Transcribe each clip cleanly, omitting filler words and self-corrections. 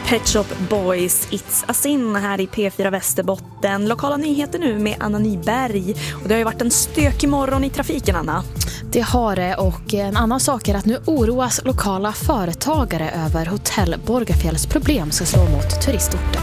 Pet Shop Boys, It's a Sin här i P4 Västerbotten. Lokala nyheter nu med Anna Nyberg. Och det har ju varit en stökig morgon i trafiken, Anna. Det har det, och en annan sak är att nu oroas lokala företagare över Hotell Borgafjälls problem ska slå mot turistorten.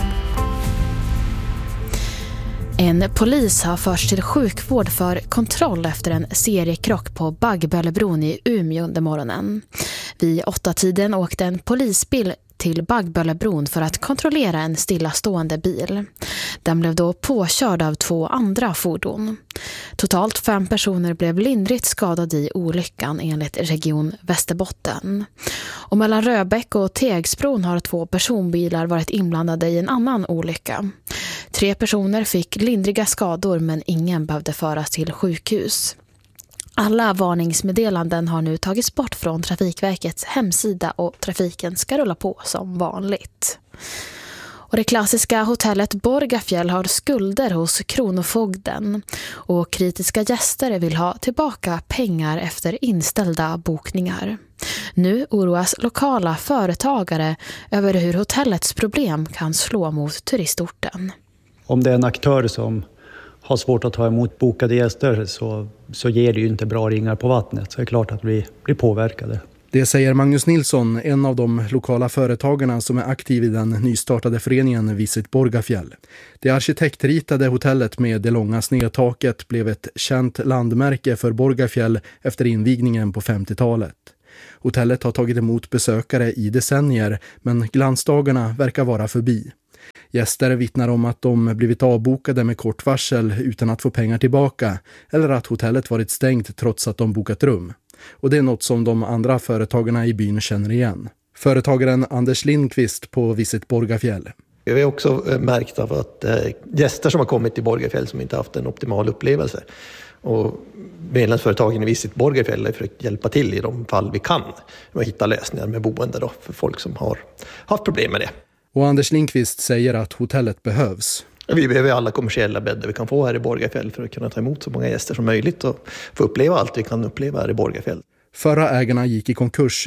En polis har förts till sjukvård för kontroll efter en seriekrock på Baggbölebron i Umeå under morgonen. Vid 8-tiden åkte en polisbil till Baggbölebron för att kontrollera en stillastående bil. Den blev då påkörd av 2 andra fordon. Totalt 5 personer blev lindrigt skadade i olyckan enligt Region Västerbotten. Och mellan Röbäck och Tegsbron har 2 personbilar varit inblandade i en annan olycka. 3 personer fick lindriga skador, men ingen behövde föras till sjukhus. Alla varningsmeddelanden har nu tagits bort från Trafikverkets hemsida och trafiken ska rulla på som vanligt. Och det klassiska hotellet Borgafjäll har skulder hos Kronofogden och kritiska gäster vill ha tillbaka pengar efter inställda bokningar. Nu oroas lokala företagare över hur hotellets problem kan slå mot turistorten. Om det är en aktör som har svårt att ta emot bokade gäster så ger det ju inte bra ringar på vattnet. Så det är klart att vi blir påverkade. Det säger Magnus Nilsson, en av de lokala företagarna som är aktiv i den nystartade föreningen Visit Borgafjäll. Det arkitektritade hotellet med det långa snedtaket blev ett känt landmärke för Borgafjäll efter invigningen på 50-talet. Hotellet har tagit emot besökare i decennier, men glansdagarna verkar vara förbi. Gäster vittnar om att de blivit avbokade med kort varsel utan att få pengar tillbaka, eller att hotellet varit stängt trots att de bokat rum. Och det är något som de andra företagarna i byn känner igen. Företagaren Anders Lindqvist på Visit Borgafjäll. Vi har också märkt av att gäster som har kommit till Borgafjäll som inte haft en optimal upplevelse. Och medlemsföretagen i Visit Borgafjäll har försökt hjälpa till i de fall vi kan och hitta lösningar med boende då, för folk som har haft problem med det. Och Anders Lindqvist säger att hotellet behövs. Vi behöver alla kommersiella bäddar vi kan få här i Borgafjäll för att kunna ta emot så många gäster som möjligt och få uppleva allt vi kan uppleva här i Borgafjäll. Förra ägarna gick i konkurs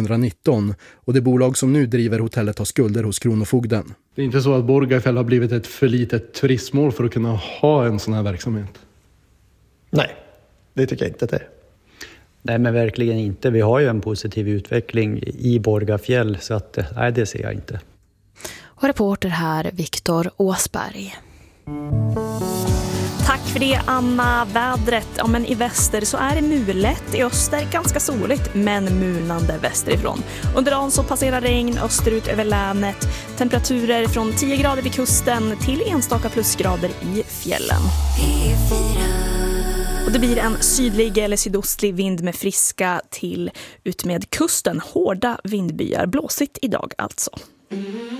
2019 och det bolag som nu driver hotellet har skulder hos Kronofogden. Det är inte så att Borgafjäll har blivit ett för litet turistmål för att kunna ha en sån här verksamhet? Nej, det tycker jag inte det är. Nej, men verkligen inte. Vi har ju en positiv utveckling i Borgafjäll så att nej, det ser jag inte. Och reporter här Viktor Åsberg. Tack för det, Anna. Vädret, ja, men i väster så är det mulet, i öster ganska soligt men mulnande västerifrån. Under dagen så passerar regn österut över länet. Temperaturer från 10 grader vid kusten till enstaka plusgrader i fjällen. Och det blir en sydlig eller sydostlig vind med friska till ut med kusten. Hårda vindbyar, blåsigt idag alltså.